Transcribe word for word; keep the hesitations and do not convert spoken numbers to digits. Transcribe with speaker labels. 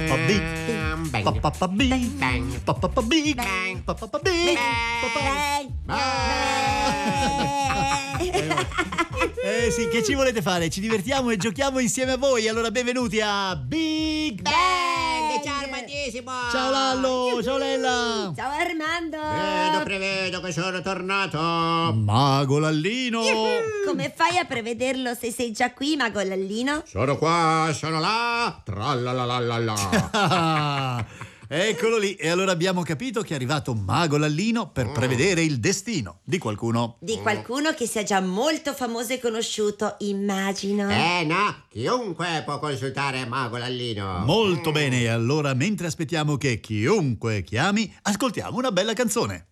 Speaker 1: Big Bang, Papa Big Bang, Papa Big Bang, Papa Big Bang. Eh sì, che ci volete fare? Ci divertiamo e giochiamo insieme a voi. Allora benvenuti a Big
Speaker 2: Bang! Ciao Armandissimo!
Speaker 1: Ciao Lallo, ciao Lella.
Speaker 3: Ciao Armando!
Speaker 2: Vedo, prevedo che sono tornato.
Speaker 1: Mago Lallino.
Speaker 3: Come fai a prevederlo se sei già qui, Mago Lallino?
Speaker 2: Sono qua, sono là. Trallalalalala.
Speaker 1: Eccolo lì. E allora abbiamo capito che è arrivato Mago Lallino per prevedere il destino di qualcuno.
Speaker 3: Di qualcuno che sia già molto famoso e conosciuto, immagino.
Speaker 2: Eh no, chiunque può consultare Mago Lallino.
Speaker 1: Molto bene. E allora mentre aspettiamo che chiunque chiami, ascoltiamo una bella canzone.